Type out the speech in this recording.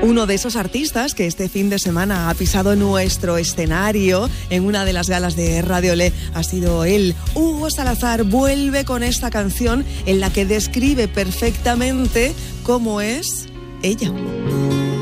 Uno de esos artistas que este fin de semana ha pisado nuestro escenario en una de las galas de Radio Le ha sido él. Hugo Salazar vuelve con esta canción en la que describe perfectamente cómo es ella.